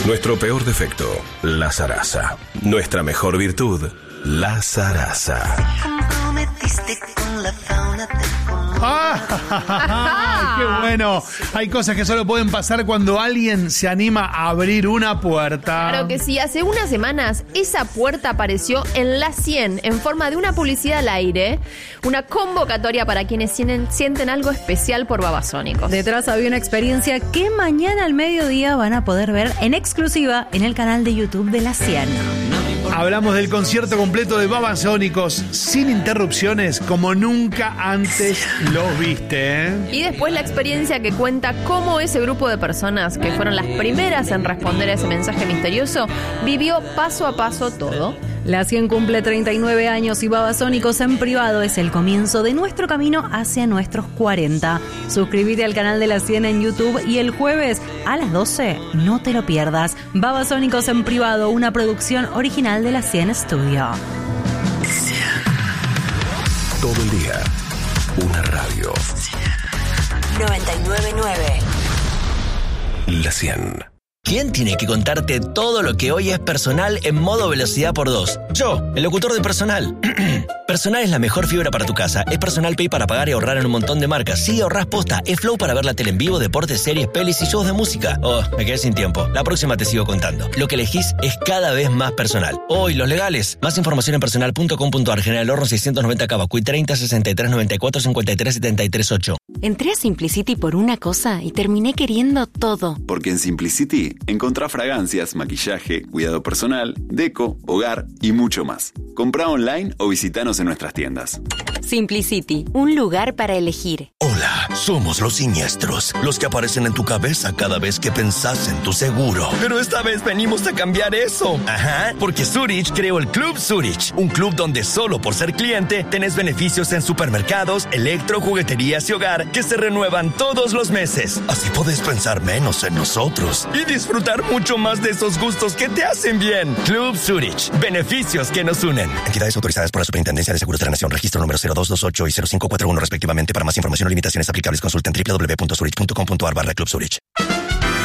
Nuestro peor defecto, la zaraza. Nuestra mejor virtud, la zaraza. ¡Qué bueno! Hay cosas que solo pueden pasar cuando alguien se anima a abrir una puerta. Claro que sí. Hace unas semanas esa puerta apareció en La 100 en forma de una publicidad al aire, una convocatoria para quienes sienten algo especial por Babasónicos. Detrás había una experiencia que mañana al mediodía van a poder ver en exclusiva en el canal de YouTube de La 100. Hablamos del concierto completo de Babasónicos sin interrupciones como nunca antes los viste, ¿eh? Y después la experiencia que cuenta cómo ese grupo de personas que fueron las primeras en responder a ese mensaje misterioso vivió paso a paso todo. La 100 cumple 39 años y Babasónicos en privado es el comienzo de nuestro camino hacia nuestros 40. Suscríbete al canal de La 100 en YouTube y el jueves a las 12 no te lo pierdas. Babasónicos en privado, una producción original de La 100 Studio. Todo el día, una radio. 99.9. La 100. ¿Quién tiene que contarte todo lo que hoy es personal en modo velocidad por 2? Yo, el locutor de Personal. Personal es la mejor fibra para tu casa. Es Personal Pay para pagar y ahorrar en un montón de marcas. Sí, ahorrás posta. Es Flow para ver la tele en vivo, deportes, series, pelis y shows de música. Oh, me quedé sin tiempo. La próxima te sigo contando. Lo que elegís es cada vez más personal. Oh, y los legales. Más información en personal.com.ar. General Horno 690 Cavacuy 30 63 94 53 73 8. Entré a Simplicity por una cosa y terminé queriendo todo. Porque en Simplicity encontrá fragancias, maquillaje, cuidado personal, deco, hogar y mucho más. Comprá online o visitanos en nuestras tiendas. Simplicity, un lugar para elegir. Hola, somos los siniestros, los que aparecen en tu cabeza cada vez que pensás en tu seguro. Pero esta vez venimos a cambiar eso. Ajá, porque Zurich creó el Club Zurich, un club donde solo por ser cliente tenés beneficios en supermercados, electro, jugueterías y hogar que se renuevan todos los meses. Así podés pensar menos en nosotros y disfrutar mucho más de esos gustos que te hacen bien. Club Zurich, beneficios que nos unen. Entidades autorizadas por la Superintendencia de Seguros de la Nación, registro número 0228 y 0541 respectivamente. Para más información o limitaciones aplicables consulten www.zurich.com.ar/Club Zurich.